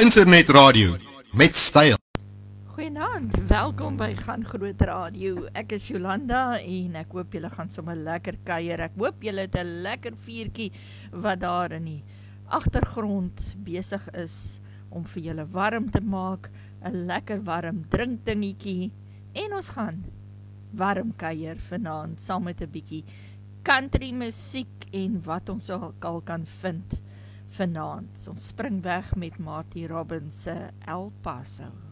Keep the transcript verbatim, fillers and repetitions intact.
Internetradio met styl. Goeienaand, welkom by Gaan Groot Radio. Ek is Jolanda en ek hoop julle gaan sommer lekker kuier. Ek hoop julle het 'n lekker vuurtjie wat daar in die agtergrond besig is om vir julle warm te maak, 'n lekker warm drinkdingetjie en ons gaan warm kuier vanaand saam met 'n bietjie country musiek en wat ons ook al kan vind vanaand. Ons spring weg met Marty Robbins se El Paso.